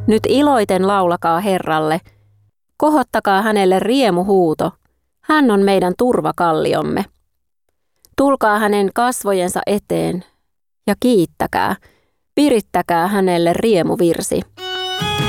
Nyt iloiten laulakaa Herralle. Kohottakaa hänelle riemuhuuto. Hän on meidän turvakalliomme. Tulkaa hänen kasvojensa eteen ja kiittäkää. Virittäkää hänelle riemuvirsi.